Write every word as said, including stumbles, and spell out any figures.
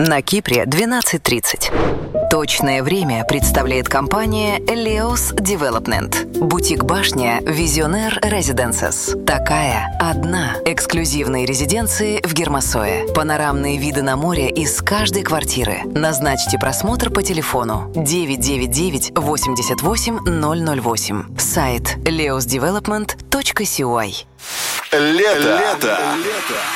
На Кипре двенадцать тридцать. Точное время представляет компания Leos Development. Бутик-башня Visionaire Residences. Такая одна. Эксклюзивные резиденции в Гермосое. Панорамные виды на море из каждой квартиры. Назначьте просмотр по телефону девять девять девять восемьдесят восемь ноль ноль восемь. Сайт leos development точка си ой. Лето. Лето.